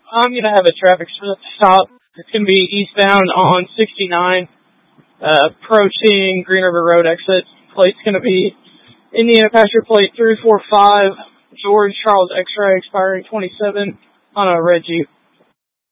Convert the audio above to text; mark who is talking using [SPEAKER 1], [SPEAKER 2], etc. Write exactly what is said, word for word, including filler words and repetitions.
[SPEAKER 1] I'm going to have a traffic stop. It's going to be eastbound on sixty-nine, uh, approaching Green River Road exit. Plate's going to be Indiana Pasture Plate three four five, George Charles X-Ray, expiring twenty-seven on a red Jeep.